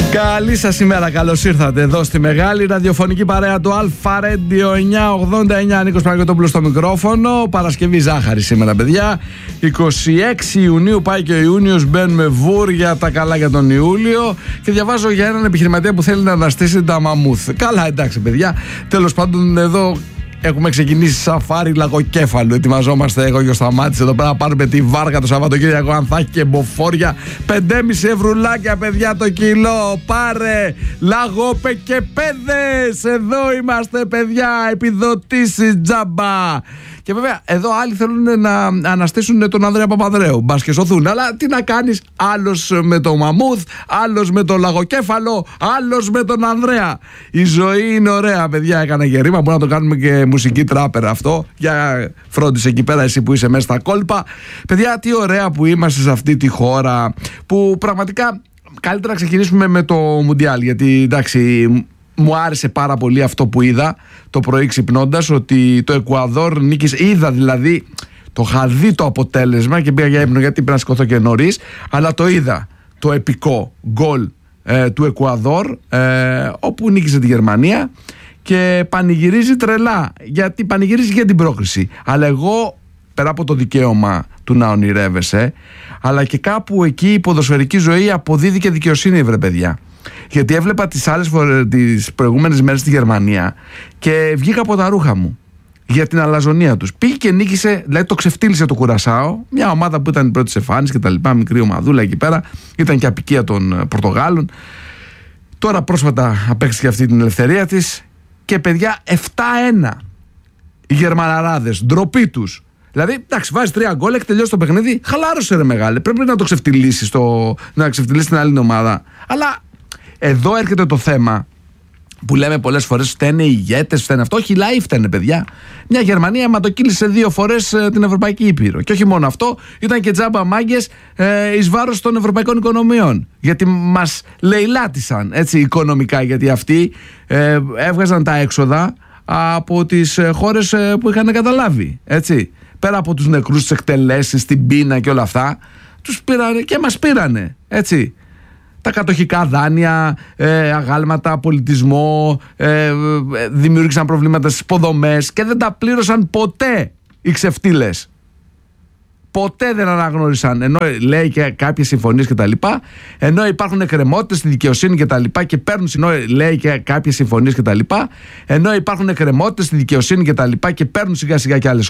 Καλή σας ημέρα, καλώς ήρθατε εδώ στη μεγάλη ραδιοφωνική παρέα του Αλφα Radio 989. Νίκος Παναγιωτόπουλος στο μικρόφωνο. Παρασκευή ζάχαρη σήμερα, παιδιά. 26 Ιουνίου πάει και ο Ιούνιος. Μπαίνουμε βούρια τα καλά για τον Ιούλιο. Και διαβάζω για έναν επιχειρηματία που θέλει να αναστήσει τα μαμούθ. Καλά, εντάξει, παιδιά. Τέλος πάντων, εδώ έχουμε ξεκινήσει σαφάρι λαγοκέφαλου. Ετοιμαζόμαστε εγώ και ο Σταμάτης εδώ πέρα να πάρουμε τη βάργα το Σαββατοκύριακο. Αν θα έχει και μποφόρια, 5,5 ευρουλάκια, παιδιά, το κιλό. Πάρε λαγόπε και πέδες. Εδώ είμαστε, παιδιά. Επιδοτήσεις τζάμπα. Και βέβαια, εδώ άλλοι θέλουν να αναστήσουν τον Ανδρέα Παπανδρέου. Μπας και σωθούν. Αλλά τι να κάνεις, άλλος με το μαμούθ, άλλος με το λαγοκέφαλο, άλλος με τον Ανδρέα. Η ζωή είναι ωραία, παιδιά. Έκανα και ρήμα. Μπορούμε να το κάνουμε και μουσική τράπερ αυτό. Για φρόντισε εκεί πέρα, εσύ που είσαι μέσα στα κόλπα. Παιδιά, τι ωραία που είμαστε σε αυτή τη χώρα. Που πραγματικά καλύτερα να ξεκινήσουμε με το Μουντιάλ. Γιατί εντάξει, μου άρεσε πάρα πολύ αυτό που είδα το πρωί ξυπνώντας, ότι το Εκουαδόρ νίκησε. Είδα δηλαδή, το είχα δει το αποτέλεσμα και πήγα για ύπνο γιατί πρέπει να σηκωθώ και νωρίς, αλλά το είδα το επικό γκολ του Εκουαδόρ, όπου νίκησε τη Γερμανία και πανηγυρίζει τρελά, γιατί πανηγυρίζει για την πρόκριση. Αλλά εγώ, πέρα από το δικαίωμα του να ονειρεύεσαι, αλλά και κάπου εκεί η ποδοσφαιρική ζωή αποδίδει και δικαιοσύνη, βρε παιδιά. Γιατί έβλεπα τις προηγούμενες μέρες στη Γερμανία και βγήκα από τα ρούχα μου για την αλαζονία τους. Πήγε και νίκησε, δηλαδή το ξεφτύλισε το Κουρασάο, μια ομάδα που ήταν η πρώτη σε εμφάνιση και τα λοιπά, μικρή ομαδούλα εκεί πέρα, ήταν και απικία των Πορτογάλων. Τώρα πρόσφατα απέκτησε αυτή την ελευθερία της και, παιδιά, 7-1 οι Γερμαναράδες, ντροπή τους. Δηλαδή, εντάξει, βάζει 3 γκολ, έχει τελειώσει το παιχνίδι, χαλάρωσε, ρε μεγάλε. Πρέπει να το ξεφτυλίσει, να ξεφτυλίσει την άλλη ομάδα. Αλλά εδώ έρχεται το θέμα που λέμε πολλές φορές: φταίνε οι ηγέτες, φταίνε αυτό. Όχι, οι λαοί φταίνε, παιδιά. Μια Γερμανία αιματοκύλησε 2 φορές την Ευρωπαϊκή Ήπειρο. Και όχι μόνο αυτό, ήταν και τζάμπα μάγκες εις βάρος των ευρωπαϊκών οικονομιών. Γιατί μας λαιλάτισαν έτσι οικονομικά, γιατί αυτοί έβγαζαν τα έξοδα από τις χώρες που είχαν καταλάβει. Έτσι. Πέρα από τους νεκρούς, τις εκτελέσεις, την πείνα και όλα αυτά, τους πήρανε και μας πήρανε. Έτσι. Τα κατοχικά δάνεια, αγάλματα, πολιτισμό, δημιούργησαν προβλήματα στις υποδομές και δεν τα πλήρωσαν ποτέ οι ξεφτύλες. Ποτέ δεν αναγνώρισαν, ενώ λέει και κάποιες συμφωνίες και τα λοιπά, ενώ υπάρχουν εκκρεμότητες στη δικαιοσύνη και τα λοιπά και παίρνουν, λέει και κάποιες συμφωνίες και τα λοιπά, ενώ υπάρχουν εκκρεμότητες στη δικαιοσύνη και τα λοιπά και παίρνουν σιγά σιγά και άλλες